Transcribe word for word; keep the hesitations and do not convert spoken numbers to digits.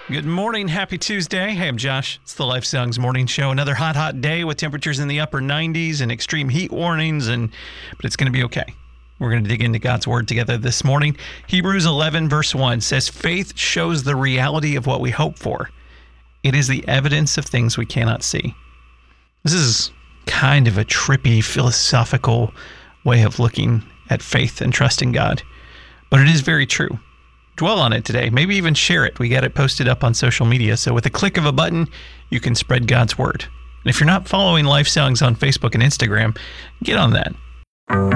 Good morning. Happy Tuesday. Hey, I'm Josh. It's the Life Songs Morning Show. Another hot, hot day with temperatures in the upper nineties and extreme heat warnings, and but it's going to be okay. We're going to dig into God's Word together this morning. Hebrews eleven, verse one says, "Faith shows the reality of what we hope for. It is the evidence of things we cannot see." This is kind of a trippy, philosophical way of looking at faith and trusting God, but it is very true. Dwell on it today. Maybe even share it. We got it posted up on social media. So with a click of a button, you can spread God's Word. And if you're not following Life Songs on Facebook and Instagram, get on that.